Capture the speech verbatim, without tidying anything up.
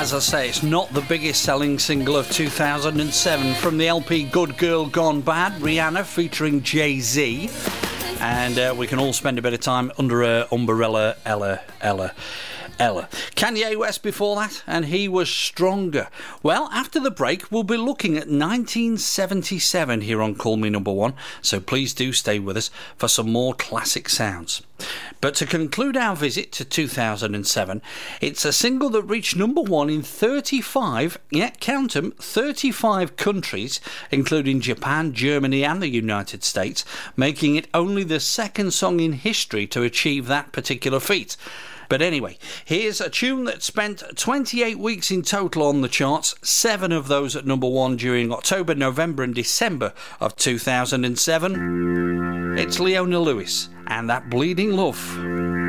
As I say, it's not the biggest selling single of two thousand seven. From the L P Good Girl Gone Bad, Rihanna featuring Jay-Z. And uh, we can all spend a bit of time under her umbrella, Ella, Ella, Ella. Kanye West before that, and He Was Stronger. Well, after the break, we'll be looking at nineteen seventy-seven here on Call Me Number One, so please do stay with us for some more classic sounds. But to conclude our visit to two thousand seven, it's a single that reached number one in thirty-five, yet count 'em, thirty-five countries, including Japan, Germany and the United States, making it only the second song in history to achieve that particular feat. But anyway, here's a tune that spent twenty-eight weeks in total on the charts, seven of those at number one during October, November and December of two thousand seven. It's Leona Lewis and That Bleeding Love.